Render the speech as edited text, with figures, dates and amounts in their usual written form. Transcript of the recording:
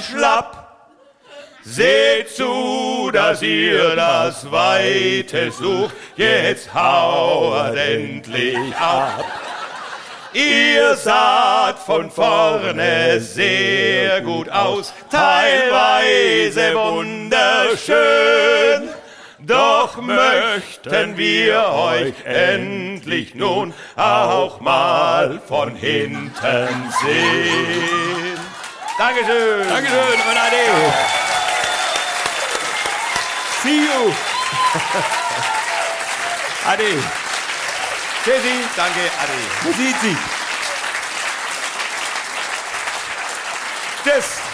schlapp. Seht zu, dass ihr das Weite sucht, jetzt hauert endlich ab. Ihr saht von vorne sehr gut aus, teilweise wunderschön. Doch möchten wir euch endlich nun auch mal von hinten sehen. Dankeschön. Dankeschön und ade. See you. Ade. Tschüssi, danke, ade. Man sieht sich. Tschüss.